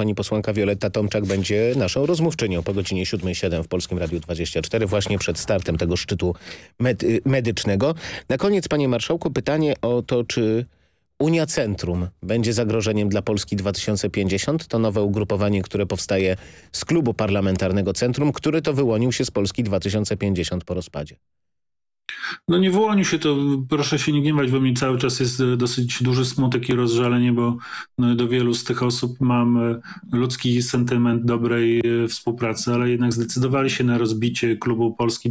pani posłanka Wioletta Tomczak będzie naszą rozmówczynią po godzinie 7:07 w Polskim Radiu 24, właśnie przed startem tego szczytu medycznego. Na koniec, panie marszałku, pytanie o to, czy Unia Centrum będzie zagrożeniem dla Polski 2050? To nowe ugrupowanie, które powstaje z klubu parlamentarnego Centrum, który to wyłonił się z Polski 2050 po rozpadzie. No nie wyłonił się to, proszę się nie gniewać, bo mi cały czas jest dosyć duży smutek i rozżalenie, bo do wielu z tych osób mam ludzki sentyment dobrej współpracy, ale jednak zdecydowali się na rozbicie klubu Polski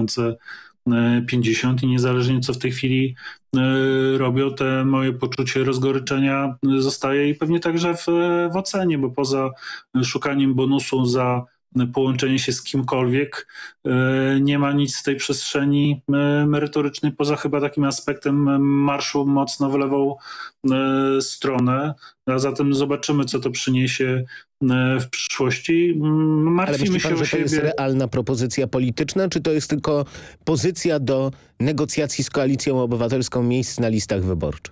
2050 i niezależnie co w tej chwili robią, te moje poczucie rozgoryczenia zostaje i pewnie także w ocenie, bo poza szukaniem bonusu za połączenie się z kimkolwiek, nie ma nic w tej przestrzeni merytorycznej, poza chyba takim aspektem marszu mocno w lewą stronę, a zatem zobaczymy, co to przyniesie w przyszłości. Martwimy Ale myśli pan, się o że to jest siebie. realna propozycja polityczna, czy to jest tylko pozycja do negocjacji z Koalicją Obywatelską miejsc na listach wyborczych?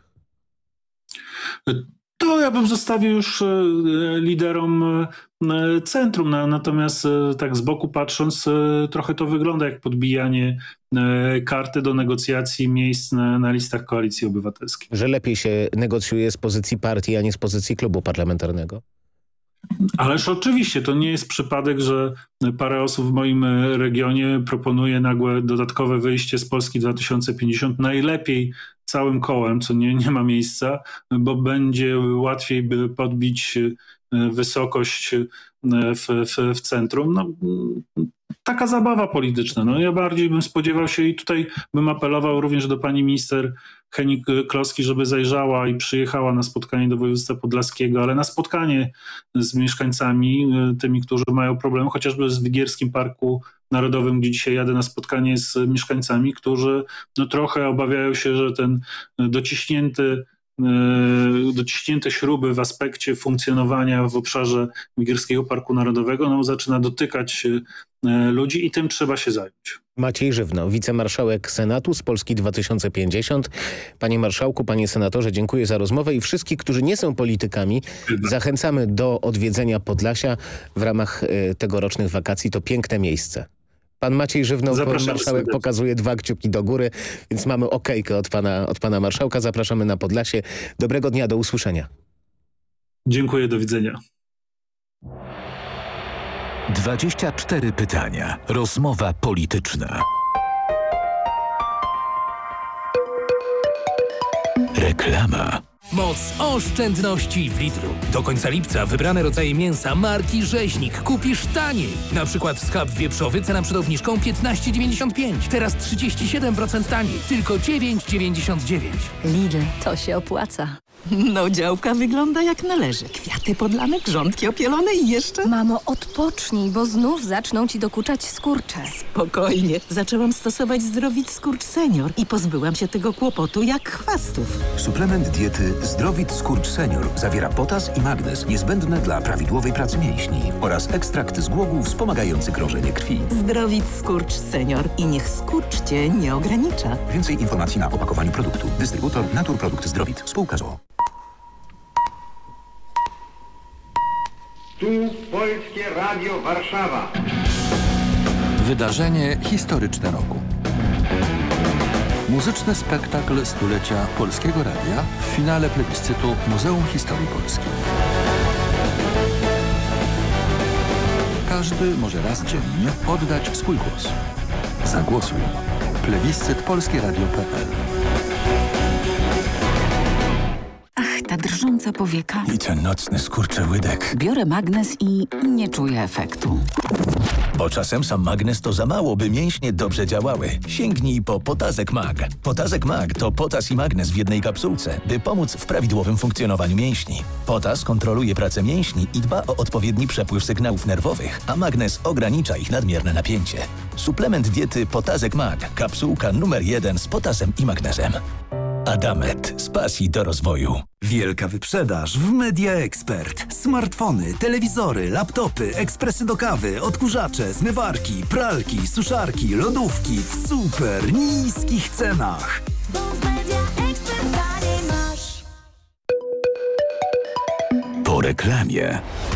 To ja bym zostawił już liderom centrum, natomiast tak z boku patrząc trochę to wygląda jak podbijanie karty do negocjacji miejsc na listach Koalicji Obywatelskiej. Że lepiej się negocjuje z pozycji partii, a nie z pozycji klubu parlamentarnego? Ależ oczywiście, to nie jest przypadek, że parę osób w moim regionie proponuje nagłe dodatkowe wyjście z Polski 2050, najlepiej całym kołem, co nie ma miejsca, bo będzie łatwiej by podbić wysokość w centrum. No, taka zabawa polityczna. No, ja bardziej bym spodziewał się i tutaj bym apelował również do pani minister Hennig-Kloski, żeby zajrzała i przyjechała na spotkanie do województwa podlaskiego, ale na spotkanie z mieszkańcami, tymi, którzy mają problemy, chociażby z Wigierskim Parku Narodowym, gdzie dzisiaj jadę na spotkanie z mieszkańcami, którzy no, trochę obawiają się, że ten dociśnięte śruby w aspekcie funkcjonowania w obszarze Wigierskiego Parku Narodowego no, zaczyna dotykać ludzi i tym trzeba się zająć. Maciej Żywno, wicemarszałek Senatu z Polski 2050. Panie marszałku, panie senatorze, dziękuję za rozmowę i wszystkich, którzy nie są politykami, zachęcamy do odwiedzenia Podlasia w ramach tegorocznych wakacji. To piękne miejsce. Pan Maciej Żywno, pan marszałek, pokazuje 2 kciuki do góry, więc mamy okejkę od pana marszałka. Zapraszamy na Podlasie. Dobrego dnia, do usłyszenia. Dziękuję, do widzenia. 24 pytania. Rozmowa polityczna. Reklama. Moc oszczędności w Lidlu. Do końca lipca wybrane rodzaje mięsa marki Rzeźnik kupisz taniej. Na przykład schab wieprzowy, cena przed obniżką 15,95. Teraz 37% taniej. Tylko 9,99. Lidl, to się opłaca. No, działka wygląda jak należy. Kwiaty podlane, grządki opielone i jeszcze... Mamo, odpocznij, bo znów zaczną ci dokuczać skurcze. Spokojnie. Zaczęłam stosować Zdrowit Skurcz Senior i pozbyłam się tego kłopotu jak chwastów. Suplement diety Zdrowit Skurcz Senior zawiera potas i magnez niezbędne dla prawidłowej pracy mięśni oraz ekstrakt z głogu wspomagający krążenie krwi. Zdrowit Skurcz Senior i niech skurcz cię nie ogranicza. Więcej informacji na opakowaniu produktu. Dystrybutor Naturprodukt Zdrowit. Spółka z o.o. Tu Polskie Radio Warszawa. Wydarzenie historyczne roku. Muzyczny spektakl stulecia Polskiego Radia w finale plebiscytu Muzeum Historii Polski. Każdy może raz dziennie oddać swój głos. Zagłosuj. Plebiscyt polskieradio.pl. Ta drżąca powieka. I ten nocny skurczyłydek. Biorę magnes i nie czuję efektu. Bo czasem sam magnes to za mało, by mięśnie dobrze działały. Sięgnij po Potazek Mag. Potazek Mag to potas i magnes w jednej kapsułce, by pomóc w prawidłowym funkcjonowaniu mięśni. Potas kontroluje pracę mięśni i dba o odpowiedni przepływ sygnałów nerwowych, a magnes ogranicza ich nadmierne napięcie. Suplement diety Potazek Mag. Kapsułka numer 1 z potasem i magnezem. Adamet. Z pasji do rozwoju. Wielka wyprzedaż w Media Expert. Smartfony, telewizory, laptopy, ekspresy do kawy, odkurzacze, zmywarki, pralki, suszarki, lodówki w super niskich cenach. Bo w Media Expert taniej masz. Po reklamie.